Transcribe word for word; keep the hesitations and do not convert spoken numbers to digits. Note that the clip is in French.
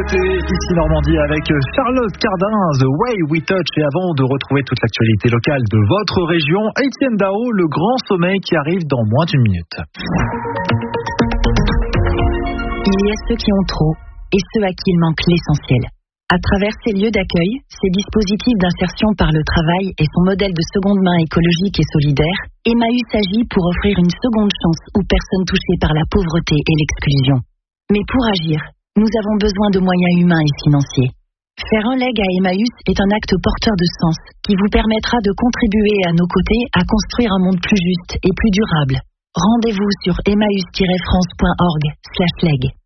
beauté, ici Normandie avec Charlotte Cardin, The Way We Touch. Et avant de retrouver toute l'actualité locale de votre région, Étienne Dao, le grand sommet qui arrive dans moins d'une minute. Il y a ceux qui ont trop et ceux à qui il manque l'essentiel. À travers ces lieux d'accueil, ces dispositifs d'insertion par le travail et son modèle de seconde main écologique et solidaire, Emmaüs agit pour offrir une seconde chance aux personnes touchées par la pauvreté et l'exclusion. Mais pour agir, nous avons besoin de moyens humains et financiers. Faire un leg à Emmaüs est un acte porteur de sens qui vous permettra de contribuer à nos côtés à construire un monde plus juste et plus durable. Rendez-vous sur emmaüs tiret france point org slash leg.